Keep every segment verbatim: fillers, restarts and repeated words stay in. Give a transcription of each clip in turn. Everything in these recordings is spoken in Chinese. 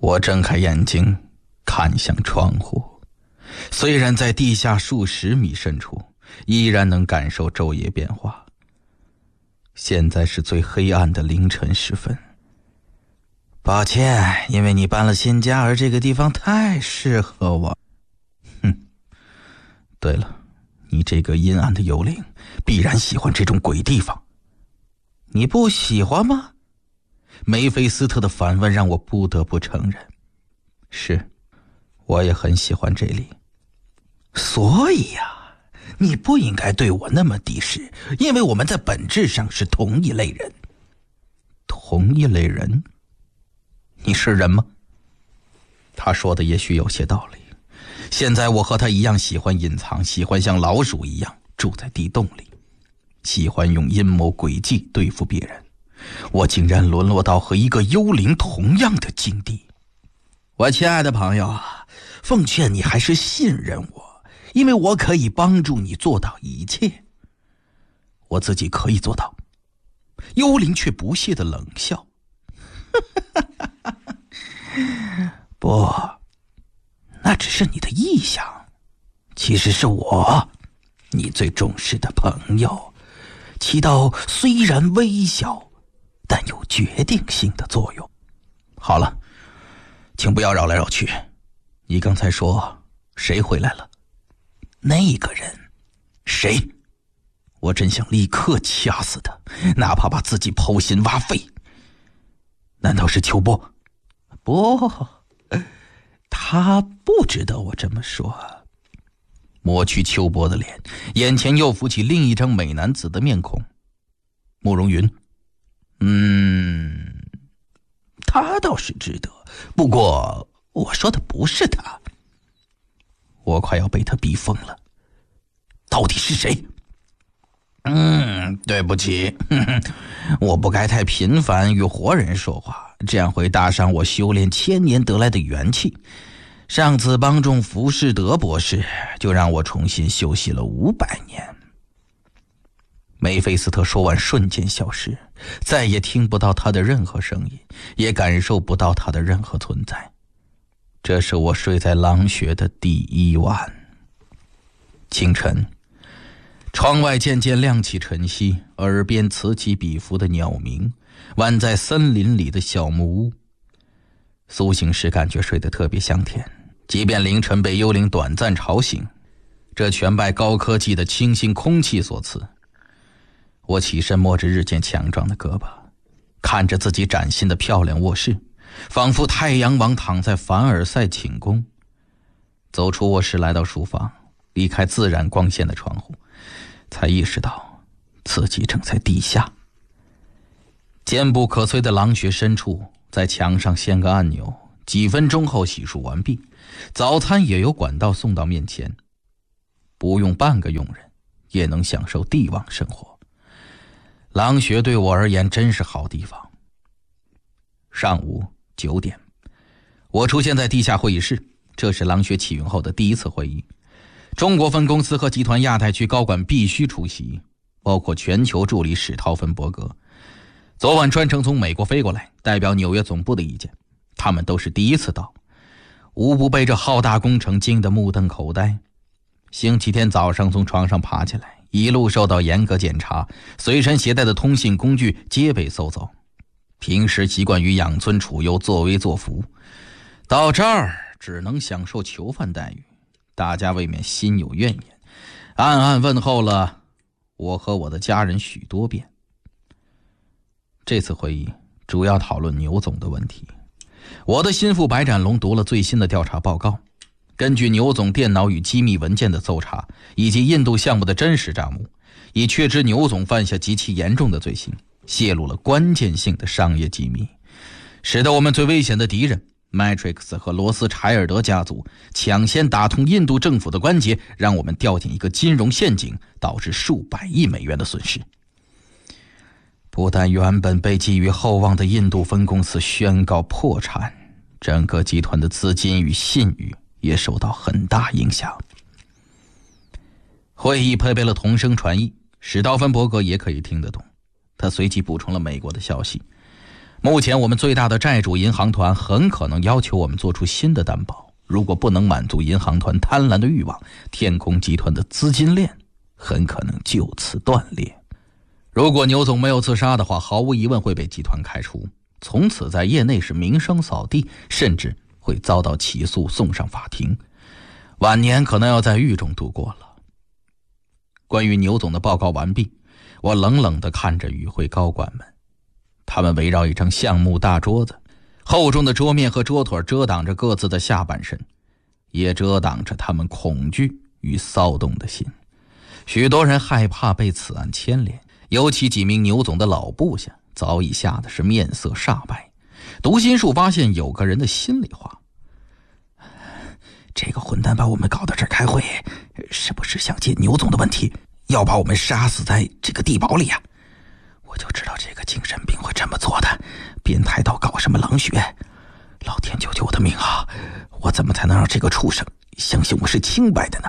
我睁开眼睛看向窗户，虽然在地下数十米深处，依然能感受昼夜变化。现在是最黑暗的凌晨时分。抱歉，因为你搬了新家，而这个地方太适合我。哼，对了，你这个阴暗的幽灵必然喜欢这种鬼地方。你不喜欢吗？梅菲斯特的反问让我不得不承认，是，我也很喜欢这里。所以呀、啊，你不应该对我那么敌视，因为我们在本质上是同一类人。同一类人？你是人吗？他说的也许有些道理。现在我和他一样喜欢隐藏，喜欢像老鼠一样住在地洞里，喜欢用阴谋诡计对付别人。我竟然沦落到和一个幽灵同样的境地。我亲爱的朋友啊，奉劝你还是信任我，因为我可以帮助你做到一切。我自己可以做到。幽灵却不屑地冷笑。不，那只是你的臆想，其实是我，你最重视的朋友，起到虽然微小但有决定性的作用。好了，请不要绕来绕去。你刚才说谁回来了？那个人谁？我真想立刻掐死他，哪怕把自己剖心挖肺。难道是秋波？不，他不值得我这么说。抹去秋波的脸，眼前又浮起另一张美男子的面孔。慕容云。嗯，他倒是值得，不过我说的不是他。我快要被他逼疯了。到底是谁？嗯，对不起，呵呵，我不该太频繁与活人说话，这样会打伤我修炼千年得来的元气。上次帮助浮士德博士，就让我重新休息了五百年。梅菲斯特说完瞬间消失，再也听不到他的任何声音，也感受不到他的任何存在。这是我睡在狼穴的第一晚。清晨，窗外渐渐亮起晨曦，耳边此起彼伏的鸟鸣，晚在森林里的小木屋。苏醒时感觉睡得特别香甜，即便凌晨被幽灵短暂吵醒，这全拜高科技的清新空气所赐。我起身摸着日渐强壮的胳膊，看着自己崭新的漂亮卧室，仿佛太阳王躺在凡尔赛寝宫。走出卧室来到书房，离开自然光线的窗户，才意识到自己正在地下。坚不可摧的狼穴深处，在墙上掀个按钮，几分钟后洗漱完毕，早餐也由管道送到面前，不用半个佣人也能享受帝王生活。狼穴对我而言真是好地方。上午九点，我出现在地下会议室，这是狼穴启用后的第一次会议。中国分公司和集团亚太区高管必须出席，包括全球助理史陶芬伯格。昨晚专程从美国飞过来，代表纽约总部的意见，他们都是第一次到，无不被这浩大工程惊得目瞪口呆。星期天早上从床上爬起来，一路受到严格检查，随身携带的通信工具皆被搜走。平时习惯于养尊处优，作威作福，到这儿只能享受囚犯待遇，大家未免心有怨言，暗暗问候了我和我的家人许多遍。这次会议主要讨论牛总的问题。我的心腹白展龙读了最新的调查报告，根据牛总电脑与机密文件的搜查，以及印度项目的真实账目，已确知牛总犯下极其严重的罪行，泄露了关键性的商业机密，使得我们最危险的敌人 Matrix 和罗斯柴尔德家族抢先打通印度政府的关节，让我们掉进一个金融陷阱，导致数百亿美元的损失。不但原本被寄予厚望的印度分公司宣告破产，整个集团的资金与信誉也受到很大影响。会议配备了同声传译，史道芬伯格也可以听得懂。他随即补充了美国的消息。 目前我们最大的债主银行团很可能要求我们做出新的担保，如果不能满足银行团贪婪的欲望，天空集团的资金链很可能就此断裂。如果牛总没有自杀的话，毫无疑问会被集团开除，从此在业内是名声扫地，甚至会遭到起诉送上法庭，晚年可能要在狱中度过了。关于牛总的报告完毕，我冷冷地看着与会高管们，他们围绕一张橡木大桌子，厚重的桌面和桌腿遮挡着各自的下半身，也遮挡着他们恐惧与骚动的心。许多人害怕被此案牵连，尤其几名牛总的老部下早已吓得是面色煞白。读心术发现有个人的心里话：这个混蛋把我们搞到这儿开会，是不是想借牛总的问题要把我们杀死在这个地堡里啊？我就知道这个精神病会这么做的，变态到搞什么冷血。老天救救我的命啊！我怎么才能让这个畜生相信我是清白的呢？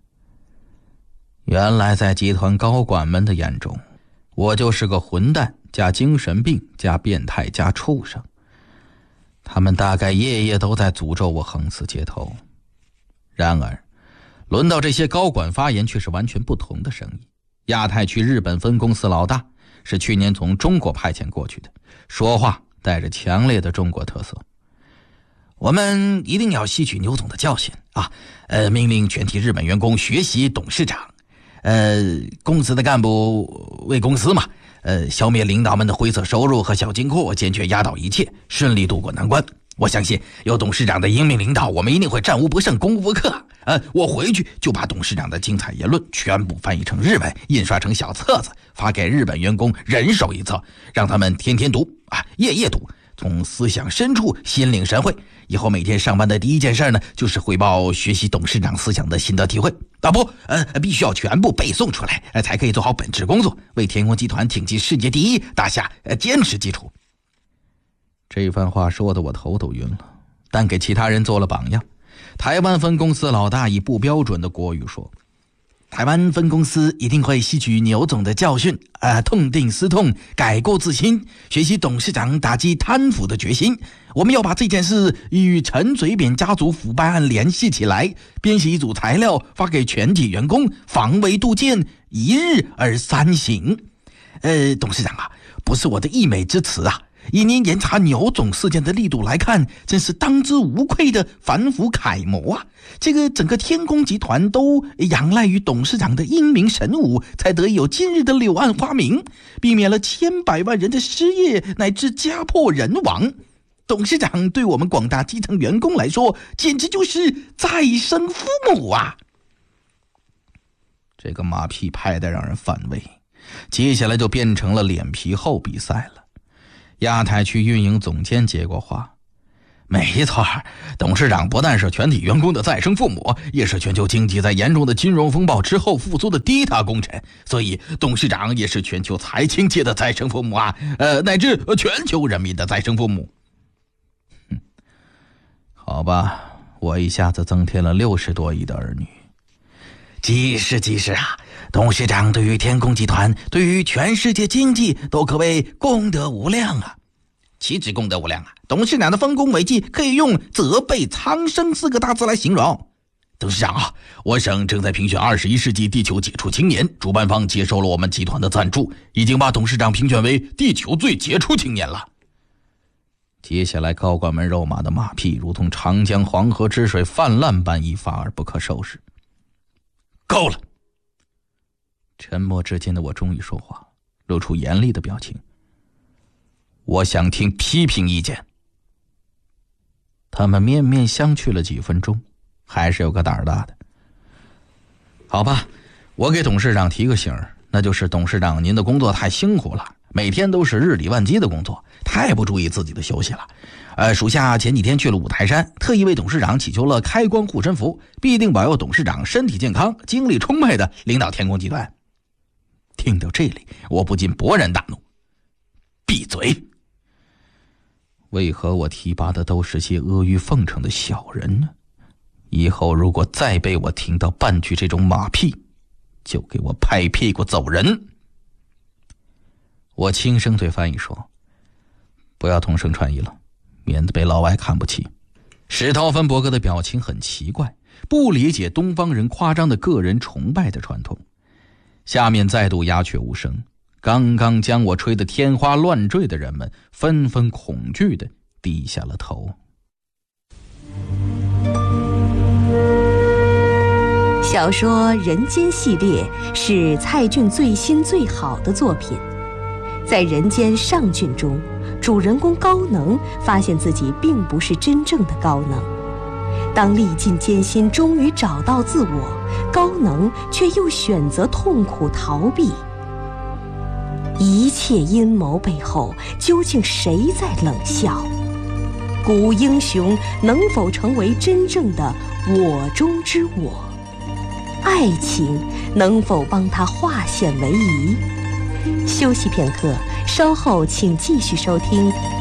原来在集团高管们的眼中，我就是个混蛋加精神病加变态加畜生。他们大概夜夜都在诅咒我横死街头。然而轮到这些高管发言却是完全不同的声音。亚太区日本分公司老大是去年从中国派遣过去的，说话带着强烈的中国特色。我们一定要吸取牛总的教训啊！呃，命令全体日本员工学习董事长，呃，公司的干部为公司嘛，呃，消灭领导们的灰色收入和小金库，坚决压倒一切，顺利渡过难关。我相信有董事长的英明领导，我们一定会战无不胜，攻无不克。呃，我回去就把董事长的精彩言论全部翻译成日文，印刷成小册子，发给日本员工人手一册，让他们天天读啊，夜夜读，从思想深处心领神会。以后每天上班的第一件事呢，就是汇报学习董事长思想的心得体会。啊不，呃，必须要全部背诵出来，呃，才可以做好本职工作，为天空集团挺进世界第一打下呃坚实基础。这番话说得我头都晕了，但给其他人做了榜样。台湾分公司老大以不标准的国语说：台湾分公司一定会吸取牛总的教训，呃，痛定思痛，改过自新，学习董事长打击贪腐的决心。我们要把这件事与陈水扁家族腐败案联系起来，编写一组材料发给全体员工，防微杜渐，一日而三省。呃，董事长啊，不是我的溢美之词啊，以您严查牛总事件的力度来看，真是当之无愧的反腐楷模啊！这个整个天宫集团都仰赖于董事长的英明神武，才得以有今日的柳暗花明，避免了千百万人的失业乃至家破人亡。董事长对我们广大基层员工来说，简直就是再生父母啊！这个马屁拍得让人反胃，接下来就变成了脸皮厚比赛了。亚太区运营总监接过话：没错，董事长不但是全体员工的再生父母，也是全球经济在严重的金融风暴之后复苏的第一大功臣，所以董事长也是全球财经界的再生父母啊，呃，乃至全球人民的再生父母。哼，好吧，我一下子增添了六十多亿的儿女。即是即是啊，董事长对于天宫集团，对于全世界经济都可谓功德无量啊。岂止功德无量啊，董事长的丰功伟绩可以用泽被苍生四个大字来形容。董事长啊，我省正在评选二十一世纪地球杰出青年，主办方接受了我们集团的赞助，已经把董事长评选为地球最杰出青年了。接下来高管们肉麻的马屁如同长江黄河之水泛滥般一发而不可收拾。够了！沉默至今的我终于说话，露出严厉的表情。我想听批评意见。他们面面相觑了几分钟，还是有个胆儿大的。好吧，我给董事长提个醒儿，那就是董事长您的工作太辛苦了，每天都是日理万机的工作，太不注意自己的休息了。呃，属下前几天去了五台山，特意为董事长祈求了开光护身符，必定保佑董事长身体健康，精力充沛的领导天宫集团。听到这里，我不禁勃然大怒。闭嘴！为何我提拔的都是些阿谀奉承的小人呢？以后如果再被我听到半句这种马屁，就给我拍屁股走人。我轻声对翻译说： 不要同声传译了，免得被老外看不起。史陶芬伯格的表情很奇怪，不理解东方人夸张的个人崇拜的传统。下面再度鸦雀无声，刚刚将我吹得天花乱坠的人们纷纷恐惧地低下了头。 小说《人间》系列是蔡骏最新最好的作品。在《人间》上卷中，主人公高能发现自己并不是真正的高能。当历尽艰辛终于找到自我，高能却又选择痛苦逃避。一切阴谋背后，究竟谁在冷笑？古英雄能否成为真正的我中之我？爱情能否帮他化险为夷？休息片刻，稍后请继续收听